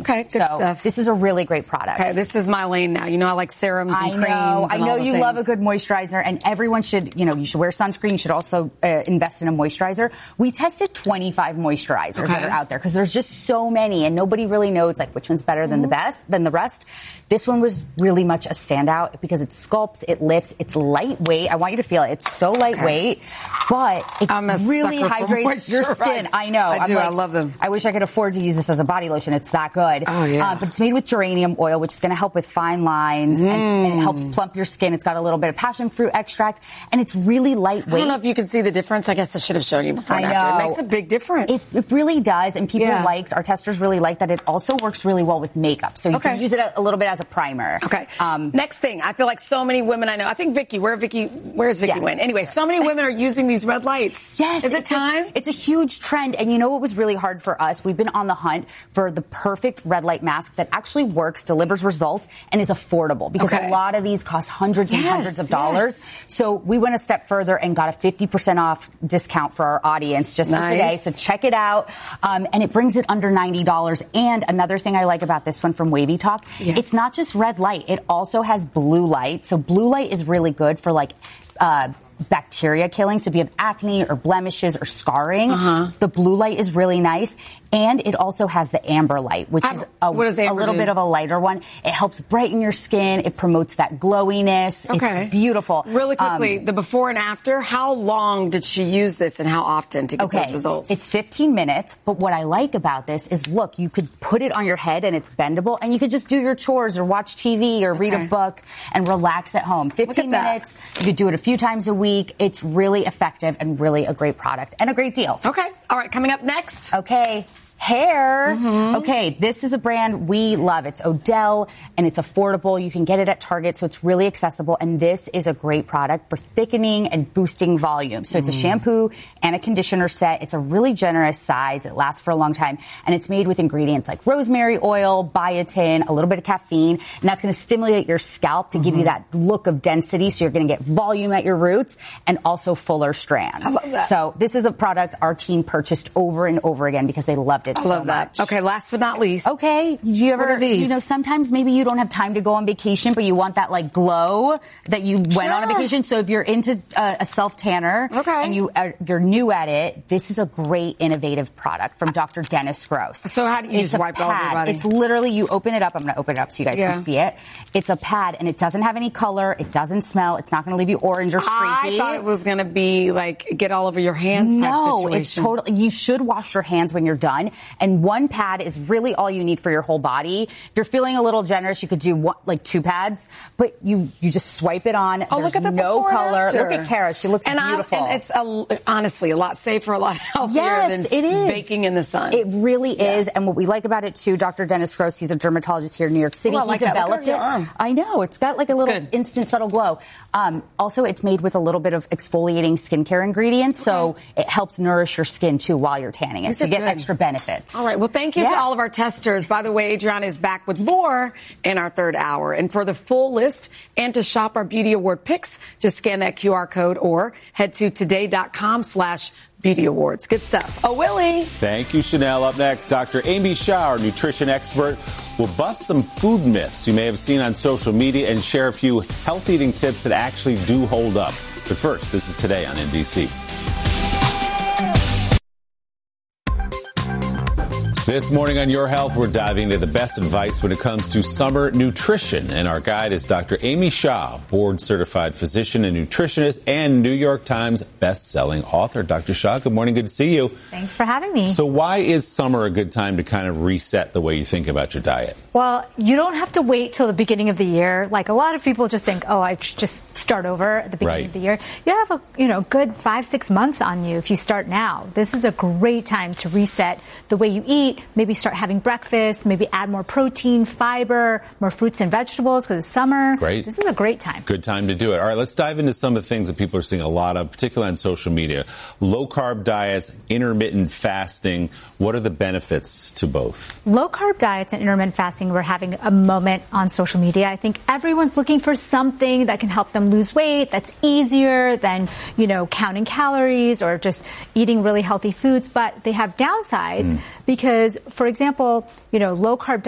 Okay, good stuff. This is a really great product. Okay, this is my lane now. You know, I like serums and creams. I know you love a good moisturizer, and everyone should, you should wear sunscreen. You should also invest in a moisturizer. We tested 25 moisturizers that are out there because there's just so many, and nobody really knows like which one's better than the rest. This one was really much a standout because it sculpts, it lifts, it's lightweight. I want you to feel it. It's so lightweight, but it really hydrates your skin. I know. I love them. I wish I could afford to use this as a body lotion. It's that good. Oh, yeah. But it's made with geranium oil, which is going to help with fine lines, and it helps plump your skin. It's got a little bit of passion fruit extract, and it's really lightweight. I don't know if you can see the difference. I guess I should have shown you before and after. It makes a big difference. It really does, and people our testers really like that it also works really well with makeup. So you can use it a little bit as a primer. Okay. Next thing, I feel like so many women I know. I think Vicky, where's Vicky went? Anyway, so many women are using these red lights. Yes. Is it time? It's a huge trend. And you know what was really hard for us? We've been on the hunt for the perfect red light mask that actually works, delivers results, and is affordable. Because a lot of these cost hundreds and hundreds of dollars. So we went a step further and got a 50% off discount for our audience just for today. So check it out. And it brings it under $90. And another thing I like about this one from Wavy Talk, it's not just red light. It also has blue light. So blue light is really good for like bacteria killing. So if you have acne or blemishes or scarring, the blue light is really nice. And it also has the amber light, which is a little bit of a lighter one. It helps brighten your skin. It promotes that glowiness. Okay. It's beautiful. Really quickly, the before and after, how long did she use this and how often to get those results? It's 15 minutes. But what I like about this is, look, you could put it on your head and it's bendable, and you could just do your chores or watch TV or read a book and relax at home. 15 minutes. You could do it a few times a week. It's really effective and really a great product and a great deal. Okay. All right. Coming up next. Okay. Hair. Okay, this is a brand we love. It's Odell, and it's affordable. You can get it at Target, so it's really accessible. And this is a great product for thickening and boosting volume. So it's a shampoo and a conditioner set. It's a really generous size. It lasts for a long time. And it's made with ingredients like rosemary oil, biotin, a little bit of caffeine. And that's going to stimulate your scalp to give you that look of density. So you're going to get volume at your roots and also fuller strands. I love that. So this is a product our team purchased over and over again because they loved it. I love that. Okay, last but not least. Okay, do you ever, what are these? Sometimes maybe you don't have time to go on vacation, but you want that like glow that you went on a vacation. So if you're into a self tanner and you're new at it, this is a great innovative product from Dr. Dennis Gross. So how do you just wipe it all over your body? It's literally, you open it up. I'm going to open it up so you guys can see it. It's a pad, and it doesn't have any color. It doesn't smell. It's not going to leave you orange or streaky. I thought it was going to be like get all over your hands type situation. It's totally. You should wash your hands when you're done. And one pad is really all you need for your whole body. If you're feeling a little generous, you could do two pads, but you just swipe it on. Oh, There's look at the no color. Look at Kara. She looks beautiful. And it's honestly a lot safer, a lot healthier than baking in the sun. It really is. And what we like about it too, Dr. Dennis Gross, he's a dermatologist here in New York City. He developed it. I know. It's got like a little instant subtle glow. Also, it's made with a little bit of exfoliating skincare ingredients, so it helps nourish your skin too while you're tanning it. So you get extra benefits. All right. Well, thank you to all of our testers. By the way, Adriana is back with more in our third hour. And for the full list and to shop our Beauty Award picks, just scan that QR code or head to today.com/Beauty Awards. Good stuff. Oh, Willie. Thank you, Chanel. Up next, Dr. Amy Shah, our nutrition expert, will bust some food myths you may have seen on social media and share a few health eating tips that actually do hold up. But first, this is Today on NBC. This morning on Your Health, we're diving into the best advice when it comes to summer nutrition. And our guide is Dr. Amy Shah, board-certified physician and nutritionist and New York Times best-selling author. Dr. Shah, good morning. Good to see you. Thanks for having me. So why is summer a good time to kind of reset the way you think about your diet? Well, you don't have to wait till the beginning of the year. Like a lot of people just think, I should just start over at the beginning of the year. You have a good 5-6 months on you if you start now. This is a great time to reset the way you eat. Maybe start having breakfast, maybe add more protein, fiber, more fruits and vegetables because it's summer. Great. This is a great time. Good time to do it. All right, let's dive into some of the things that people are seeing a lot of, particularly on social media. Low-carb diets, intermittent fasting. What are the benefits to both? Low-carb diets and intermittent fasting, we're having a moment on social media. I think everyone's looking for something that can help them lose weight, that's easier than, counting calories or just eating really healthy foods. But they have downsides because, for example, low-carb